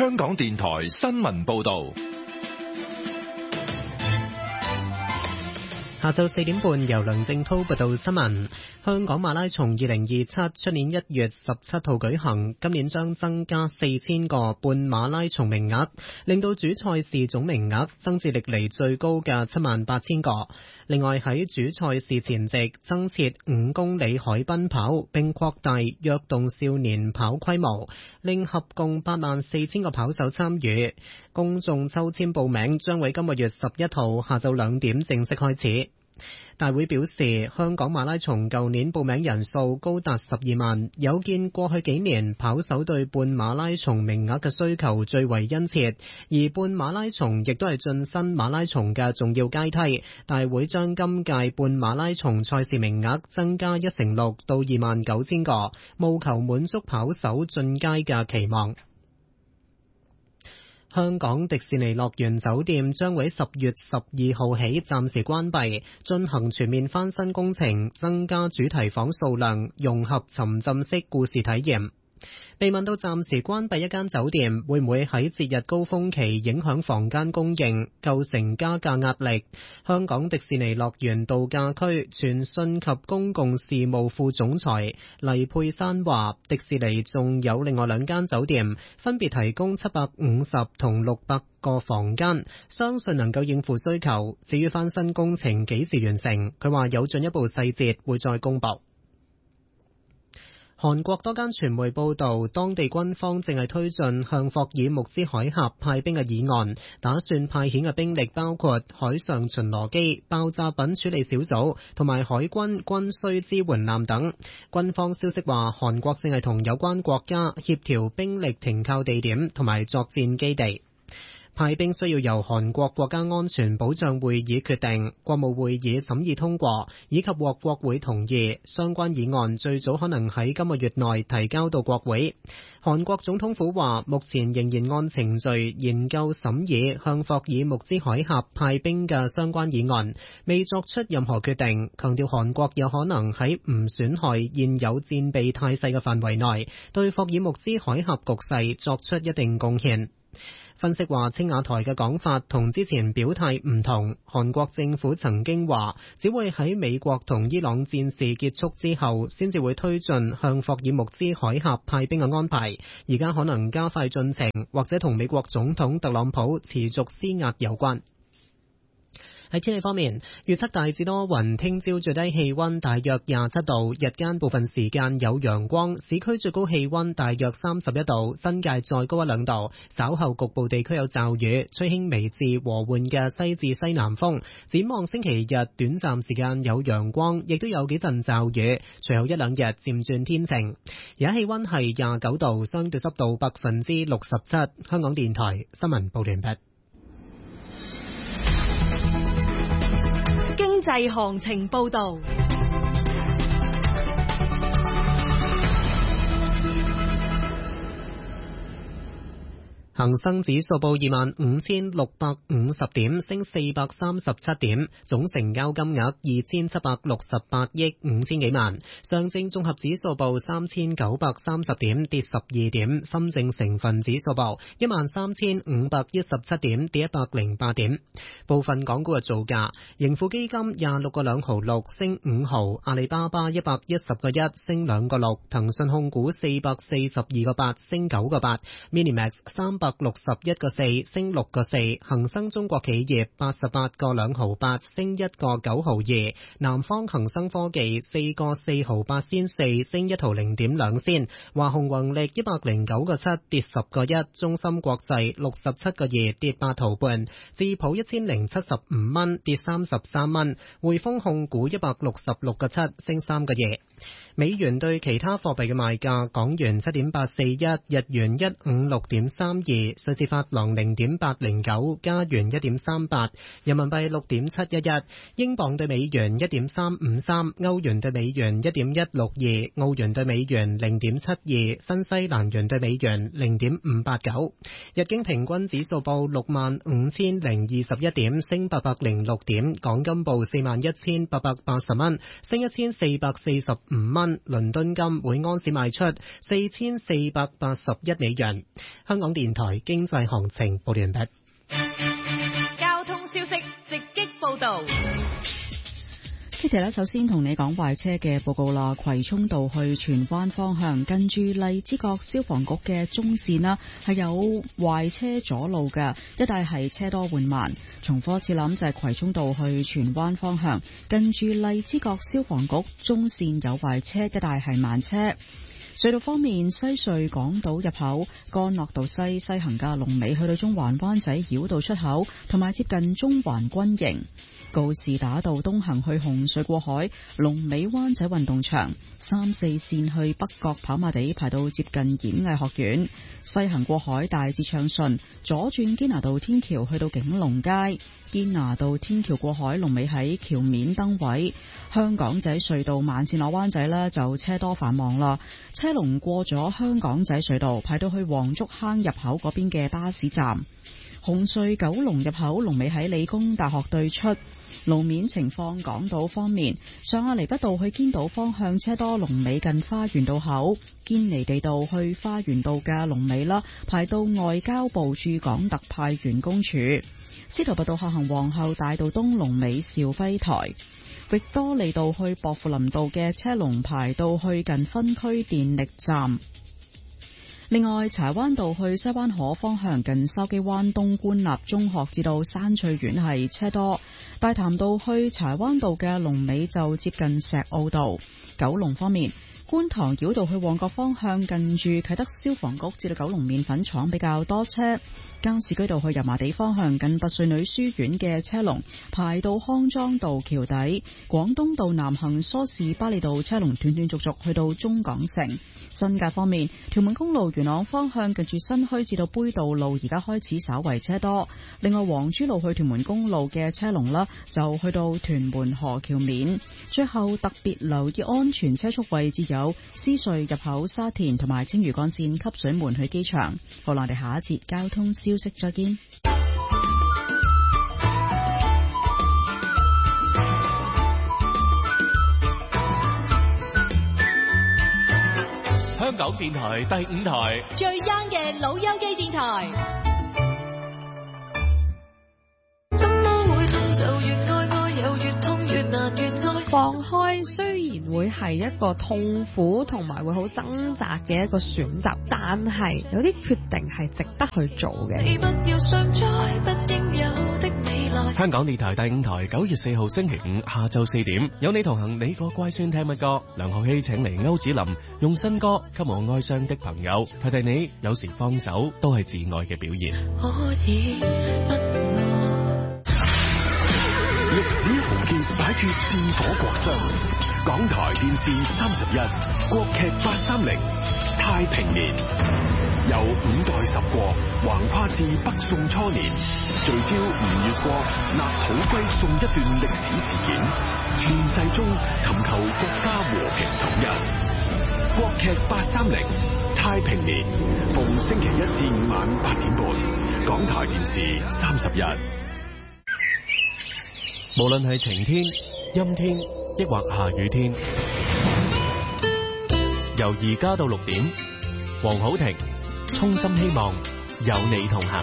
香港電台新聞報道。 下晝4點半，由梁正濤報道新聞。香港馬拉松2027出年1月17號舉行，今年將增加4000個半馬拉松名額，令到主賽事總名額增至歷嚟最高嘅78000個。另外喺主賽事前夕增設5公里海濱跑，並擴大躍動少年跑規模，令合共84000個跑手參與。公眾抽籤報名將喺今個月11號下晝2點正式開始。大會表示，香港馬拉松舊年報名人數高達12萬，有見過去幾年跑手對半馬拉松名額嘅需求最為殷切，而半馬拉松亦都係晉身馬拉松嘅重要階梯。大會將今屆半馬拉松賽事名額增加1成6到29000個，務求滿足跑手進階嘅期望。香港迪士尼樂園酒店將喺10月12號起暫時關閉，進行全面翻新工程，增加主題房數量，融合沉浸式故事體驗。被問到暫時關閉一間酒店會唔會喺節日高峰期影響房間供應，構成加價壓力，香港迪士尼樂園度假區傳訊及公共事務副總裁黎佩珊話，迪士尼仲有另外2間酒店，分別提供750同600個房間，相信能夠應付需求。至於翻新工程幾時完成，佢話有進一步細節會再公佈。韓國多間傳媒報道，當地軍方正係推進向霍爾木茲海峽派兵嘅議案，打算派遣嘅兵力包括海上巡邏機、爆炸品處理小組同埋海軍軍需支援艦等。軍方消息話，韓國正係同有關國家協調兵力停靠地點同埋作戰基地。派兵需要由韓國國家安全保障會議決定，國務會議審議通過，以及獲國會同意。相關議案最早可能喺今個月內提交到國會。韓國總統府話，目前仍然按程序研究審議向霍爾木茲海峽派兵嘅相關議案，未作出任何決定，強調韓國有可能喺唔損害現有戰備態勢嘅範圍內，對霍爾木茲海峽局勢作出一定貢獻。分析話，青瓦台嘅講法同之前表態唔同。韓國政府曾經話，只會喺美國同伊朗戰事結束之後，先至會推進向霍爾木茲海峽派兵嘅安排。而家可能加快進程，或者同美國總統特朗普持續施壓有關。喺天氣方面，預測大致多雲，聽朝最低氣溫大約27度，日間部分時間有陽光，市區最高氣溫大約31度，新界再高1-2度。稍後局部地區有驟雨，吹輕微至和緩嘅西至西南風。展望星期日，短暫時間有陽光，亦都有幾陣驟雨，隨後1-2日漸轉天晴。而家氣溫係29度，相對濕度67%。香港電台新聞報完畢。 經濟行情報道。 恒生指數報25,650點，升437點，總成交金額2768億5千幾萬。上證綜合指數報3930點，跌12點。深證成分指數報13517點，跌108點。部分港股嘅造價：盈富基金26個2毫6升5毫，阿里巴巴110個1升2個6，騰訊控股442個8升9個8，Minimax 361個4升6個4，恒生中國企業88個2毫8升1個9毫2，南方恒生科技4個4毫8仙4升1毫0.2仙，華虹宏力109個7跌10個1，中芯國際67個2跌8毫半，智普1075蚊跌33蚊，匯豐控股166個7升3個2。美元對其他貨幣嘅賣價：港元7.841，日元156.32，瑞士法郎0.809，加元1.38，人民幣6.711，英鎊對美元1.353，歐元對美元1.162，澳元對美元0.72，新西蘭元對美元0.589。日經平均指數報65,021點，升806點。港金報41,880蚊，升1445 蚊，倫敦金每盎司賣出4481美元。香港電台經濟行情報完畢。 交通消息直擊報道。 Kitty 咧，首先同你講壞車嘅報告啦。葵涌道去荃灣方向，近住荔枝角消防局嘅中線啦，係有壞車阻路嘅，一帶係車多緩慢。重複一次諗，就係葵涌道去荃灣方向，近住荔枝角消防局中線有壞車，一帶係慢車。隧道方面，西隧港島入口干諾道西行嘅龍尾去到中環灣仔繞道出口，同埋接近中環軍營。告士打道東行去紅隧過海，龍尾灣仔運動場；3、4線去北角跑馬地排到接近演藝學院。西行過海大致暢順，左轉堅拿道天橋去到景隆街，堅拿道天橋過海龍尾喺橋面燈位。香港仔隧道慢線落灣仔呢就車多繁忙啦，車龍過咗香港仔隧道排到去黃竹坑入口嗰邊嘅巴士站。紅隧九龍入口龍尾喺理工大學對出。路面情況，港島方面，上亞厘畢道去堅道方向車多，龍尾近花園道口；堅尼地道去花園道嘅龍尾啦，排到外交部駐港特派員公署。司徒拔道下行皇后大道東龍尾兆輝台；域多利道去薄扶林道嘅車龍排到去近分區電力站。另外，柴灣道去西灣河方向近筲箕灣東官立中學至到山翠苑係車多，大潭道去柴灣道嘅龍尾就接近石澳道。九龍方面，觀塘繞道去旺角方向近住啟德消防局至到九龍麵粉廠比較多車，加士居道去油麻地方向近拔萃女書院嘅車龍排到康莊道橋底，廣東道南行梳士巴利道車龍斷斷續續去到中港城。新界方面，屯門公路元朗方向近住新墟至到杯渡路而家開始稍為車多，另外黃珠路去屯門公路嘅車龍啦就去到屯門河橋面。最後特別留意安全車速位置有獅隧入口沙田同埋青嶼幹線汲水門去機場。好啦，我哋下一節交通消息再見。 香港電台第5台最 young 嘅老友記電台。 怎麼會痛就越愛，愛又越痛，越難越愛。 放開雖然會係一個痛苦同埋會好掙扎嘅一個選擇，但係有啲決定係值得去做嘅。 你不要上載不應有的未來。 香港電台第5台9月4號星期五下晝4點，有你同行，你個乖孫聽乜歌？梁浩希請嚟歐子林用新歌給我哀傷的朋友，提提你有時放手都係自愛嘅表現。 可以不愛。 歷史鴻傑擺脱戰火國殤，港台電視31國劇830太平年，由5代十國橫跨至北宋初年，聚焦吳越國納土歸宋一段歷史事件，亂世中尋求國家和平統一。國劇830太平年，逢星期1至5晚8點半，港台電視31。 無論係晴天、陰天，抑或下雨天，由而家到6點，黃好庭衷心希望有你同行。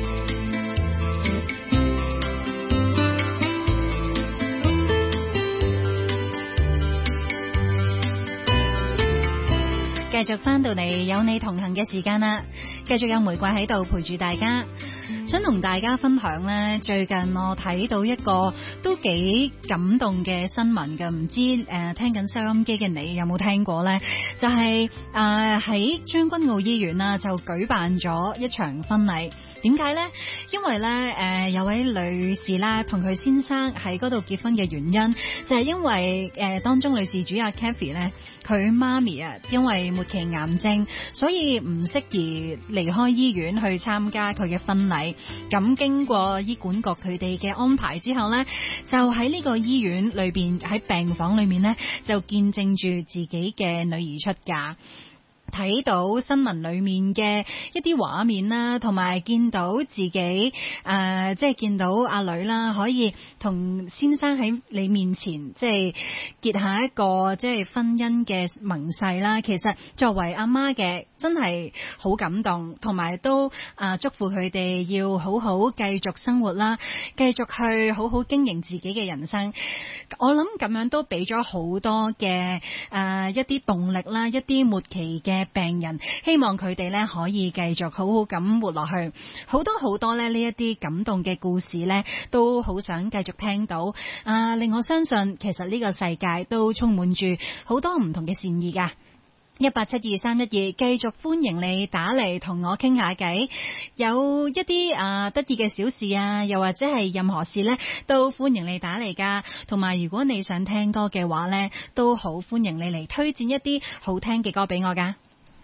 繼續翻到嚟有你同行嘅時間啦，繼續有玫瑰喺度陪住大家。想同大家分享呢，最近我睇到一個都幾感動嘅新聞嘅，唔知聽緊收音機嘅你有冇聽過呢？就係喺將軍澳醫院啦，就舉辦咗一場婚禮。點解呢？因為咧有位女士啦，同佢先生喺嗰度結婚嘅原因，就係因為當中女事主阿 Kathy 咧，佢媽咪啊因為末期癌症，所以唔適宜離開醫院去參加佢嘅婚禮。咁經過醫管局佢哋嘅安排之後咧，就喺呢個醫院裏邊喺病房裏面咧，就見證住自己嘅女兒出嫁。 睇到新聞裏面嘅一啲畫面啦，同埋見到自己即係見到阿女啦，可以同先生喺你面前即係結下一個即係婚姻嘅盟誓啦。其實作為阿媽嘅真係好感動，同埋都祝福佢哋要好好繼續生活啦，繼續去好好經營自己嘅人生。我諗咁樣都俾咗好多嘅一啲動力啦，一啲末期嘅病人，希望佢哋咧可以繼續好好咁活落去。好多咧呢一啲感動嘅故事咧，都好想繼續聽到。令我相信其實呢個世界都充滿住好多唔同嘅善意噶。1872312繼續歡迎你打嚟同我傾下偈，有一啲得意嘅小事啊，又或者係任何事呢，都歡迎你打嚟噶。同埋如果你想聽歌嘅話呢，都好歡迎你嚟推薦一啲好聽嘅歌俾我噶。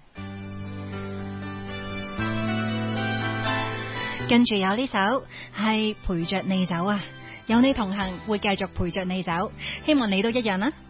跟住有呢首係陪着你走啊，有你同行會繼續陪着你走，希望你都一樣啦。